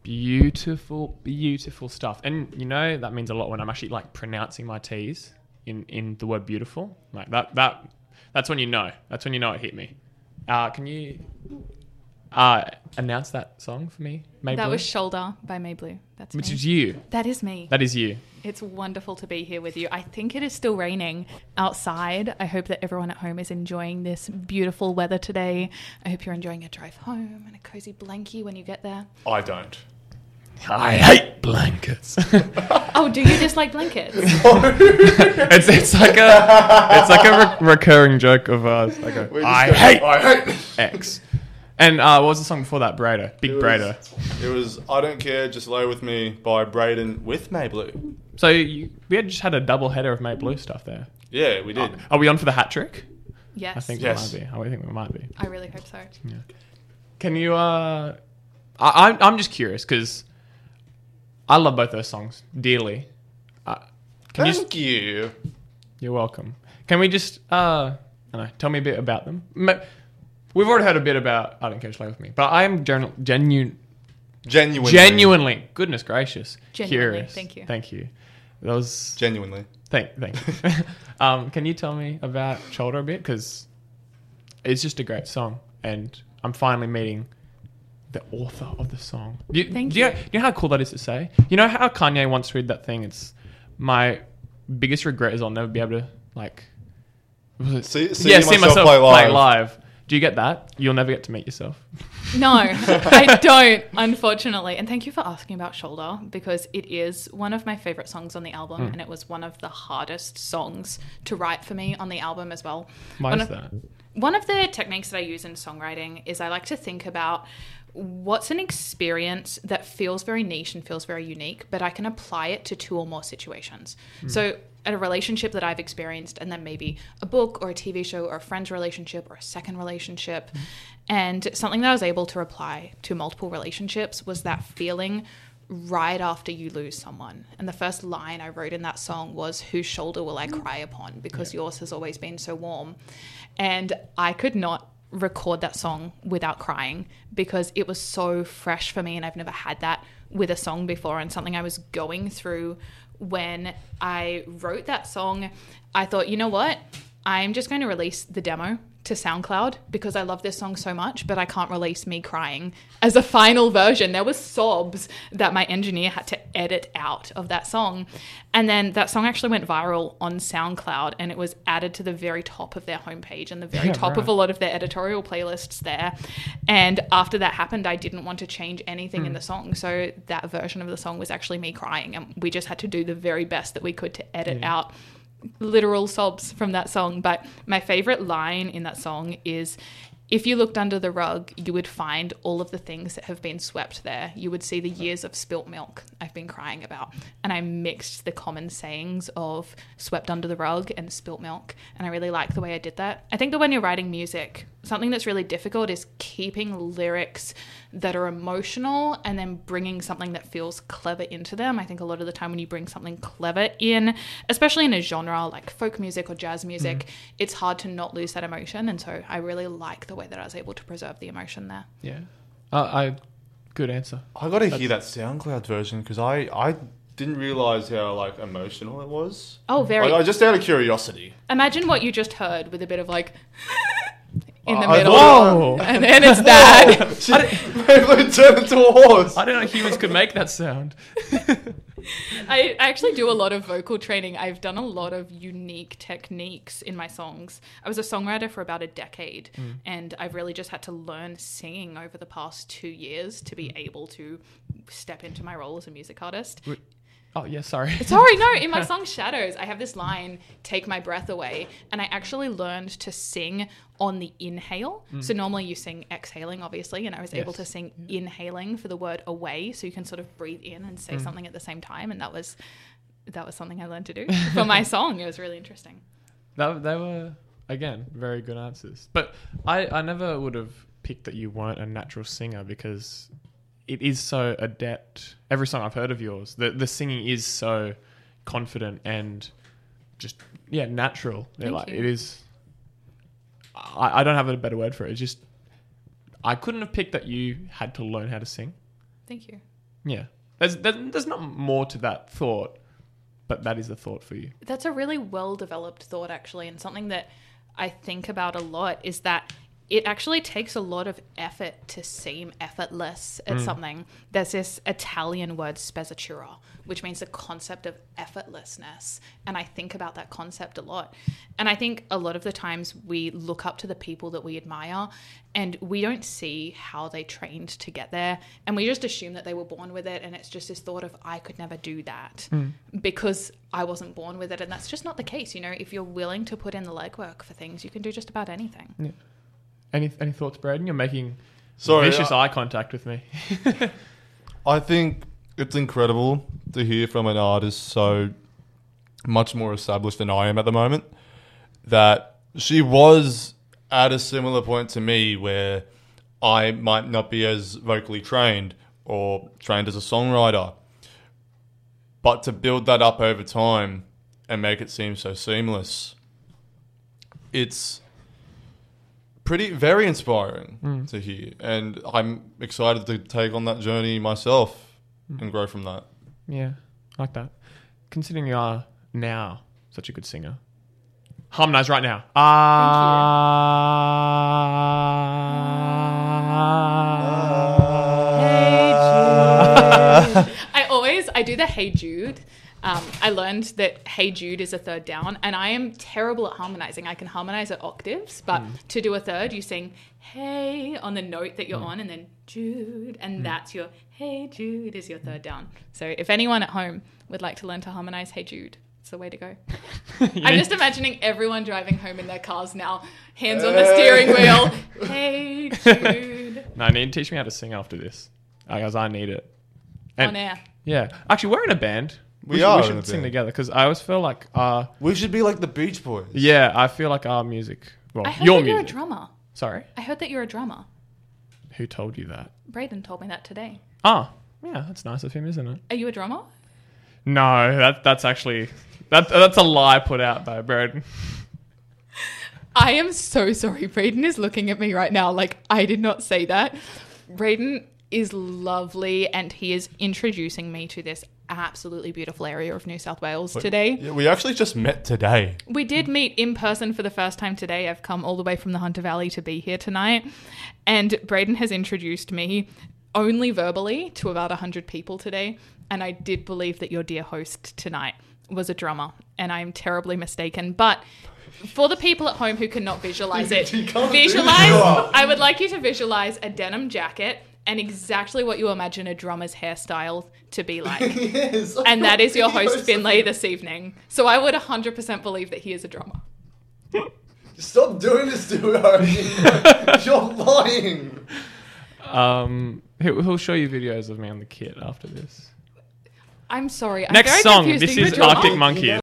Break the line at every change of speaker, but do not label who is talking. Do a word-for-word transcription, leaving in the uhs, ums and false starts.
Beautiful, beautiful stuff. And you know that means a lot when I'm actually like pronouncing my T's in, in the word beautiful. Like that that that's when you know. That's when you know it hit me. Uh, can you uh, announce that song for me, May
That
Blue?
was Shoulder by May Blue. That's
Which
me.
is you.
That is me.
That is you.
It's wonderful to be here with you. I think it is still raining outside. I hope that everyone at home is enjoying this beautiful weather today. I hope you're enjoying a drive home and a cozy blankie when you get there.
I don't.
I hate blankets.
Oh, do you dislike blankets?
it's it's like a it's like a re- recurring joke of ours. Like a, I
gonna-
hate
I hate.
X. And uh, what was the song before that? Brader. Big
It was-
Brader.
It was I Don't Care, Just Lay With Me by Braden with May Blue.
So you, we had just had a double header of May Blue stuff there.
Yeah, we did.
Uh, are we on for the hat trick?
Yes.
I think
Yes.
we might be. I think we might be.
I really hope so.
Yeah. Can you? Uh, I, I'm I'm just curious because I love both those songs dearly. Uh, can you?
Thank you.
You're welcome. Can we just uh, I don't know, tell me a bit about them? Ma- We've already heard a bit about I Don't Care, Just Lay With Me, but I am gen- genuine.
Genuinely.
Genuinely, goodness gracious,
Genuinely,
curious.
thank you.
Thank you. That was
Genuinely.
thank thank. you. um, can you tell me about Shoulder a bit? Because it's just a great song, and I'm finally meeting the author of the song. Do you,
Thank
do you.
you.
Know, you know how cool that is to say. You know how Kanye once read that thing. It's my biggest regret is I'll never be able to like. Was it?
See, see
yeah,
myself,
see myself
play live.
play live. Do you get that? You'll never get to meet yourself.
No, I don't, unfortunately. And thank you for asking about Shoulder because it is one of my favorite songs on the album
Mm.
and it was one of the hardest songs to write for me on the album as well.
Why
one
is
of,
that?
One of the techniques that I use in songwriting is I like to think about what's an experience that feels very niche and feels very unique, but I can apply it to two or more situations.
Mm.
So at a relationship that I've experienced and then maybe a book or a T V show or a friend's relationship or a second relationship.
Mm.
And something that I was able to apply to multiple relationships was that feeling right after you lose someone. And the first line I wrote in that song was, "Whose shoulder will I cry upon? Because yours has always been so warm." And I could not record that song without crying because it was so fresh for me and I've never had that with a song before, and something I was going through when I wrote that song. I thought, you know what? I'm just going to release the demo to SoundCloud because I love this song so much, but I can't release me crying as a final version. There was sobs that my engineer had to edit out of that song. And then that song actually went viral on SoundCloud and it was added to the very top of their homepage and the very
Yeah,
top
right.
of a lot of their editorial playlists there. And after that happened, I didn't want to change anything
Hmm.
in the song. So that version of the song was actually me crying, and we just had to do the very best that we could to edit
Yeah.
out literal sobs from that song. But my favorite line in that song is, if you looked under the rug, you would find all of the things that have been swept there. You would see the years of spilt milk I've been crying about. And I mixed the common sayings of swept under the rug and spilt milk. And I really like the way I did that. I think that when you're writing music, something that's really difficult is keeping lyrics that are emotional and then bringing something that feels clever into them. I think a lot of the time when you bring something clever in, especially in a genre like folk music or jazz music, mm. it's hard to not lose that emotion. And so I really like the way that I was able to preserve the emotion there.
Yeah. Uh, I good answer.
I got to hear that SoundCloud version because I, I didn't realise how like emotional it was.
Oh, very.
Like, I just out of curiosity.
Imagine what you just heard with a bit of like in the
I
middle.
Whoa.
And then it's that.
She maybe turned into a horse.
I didn't know humans could make that sound.
I actually do a lot of vocal training. I've done a lot of unique techniques in my songs. I was a songwriter for about a decade, mm. and I've really just had to learn singing over the past two years to be able to step into my role as a music artist.
Oh, yeah, sorry.
Sorry, no. In my song Shadows, I have this line, "Take my breath away." And I actually learned to sing on the inhale. Mm. So normally you sing exhaling, obviously. And I was yes. able to sing yeah. inhaling for the word away. So you can sort of breathe in and say mm. something at the same time. And that was that was something I learned to do for my song. It was really interesting.
That, they were, again, very good answers. But I, I never would have picked that you weren't a natural singer because it is so adept. Every song I've heard of yours, the the singing is so confident and just yeah natural.
Thank
like
you.
It is. I, I don't have a better word for it. It's just I couldn't have picked that you had to learn how to sing.
Thank you.
Yeah. There's, there's there's not more to that thought, but that is the thought for you.
That's a really well-developed thought, actually, and something that I think about a lot is that it actually takes a lot of effort to seem effortless at
Mm.
something. There's this Italian word, spezzatura, which means the concept of effortlessness. And I think about that concept a lot. And I think a lot of the times we look up to the people that we admire and we don't see how they trained to get there. And we just assume that they were born with it. And it's just this thought of, I could never do that
Mm.
because I wasn't born with it. And that's just not the case. You know, if you're willing to put in the legwork for things, you can do just about anything.
Yeah. Any any thoughts, Braden? You're making
Sorry,
vicious
I-
eye contact with me.
I think it's incredible to hear from an artist so much more established than I am at the moment that she was at a similar point to me where I might not be as vocally trained or trained as a songwriter, but to build that up over time and make it seem so seamless, it's pretty very inspiring
Mm.
to hear, and I'm excited to take on that journey myself
Mm.
and grow from that.
Yeah, I like that. Considering you are now such a good singer, harmonise right now. Ah.
I always, I do the Hey Jude. Um, I learned that Hey Jude is a third down, and I am terrible at harmonizing. I can harmonize at octaves, but
Mm.
to do a third, you sing Hey on the note that you're
Mm.
on, and then Jude, and
Mm.
that's your Hey Jude is your third down. So if anyone at home would like to learn to harmonize Hey Jude, it's the way to go. I'm just imagining everyone driving home in their cars now, hands on the steering wheel. Hey Jude.
No, you need to teach me how to sing after this, because I need it.
On air.
Yeah, actually, we're in a band.
We
should,
are
We
in
should
a
sing
band.
together because I always feel like, uh,
We should be like the Beach Boys.
yeah, I feel like our music. Well,
I heard
your
that you're a
music.
drummer.
Sorry,
I heard that you're a drummer.
who told you that?
Braden told me that today.
Ah, yeah, that's nice of him, isn't it?
Are you a drummer?
No, that that's actually that that's a lie put out by Braden.
I am so sorry. Braden is looking at me right now like I did not say that. Braden is lovely and he is introducing me to this absolutely beautiful area of New South Wales today.
Yeah, we actually just met today.
We did meet in person for the first time today. I've come all the way from the Hunter Valley to be here tonight. And Braden has introduced me only verbally to about one hundred people today. And I did believe that your dear host tonight was a drummer. And I'm terribly mistaken. But for the people at home who cannot visualize it, visualize, I would like you to visualize a denim jacket and exactly what you imagine a drummer's hairstyle to be like.
Yes,
And that is your host, Finlay, this evening. So I would one hundred percent believe that he is a drummer.
Stop doing this to her. You're lying.
Um, he'll, he'll show you videos of me on the kit after this.
I'm sorry. I'm
Next
very
song.
confused.
This
Are you a
is
drummer?
Arctic Monkeys.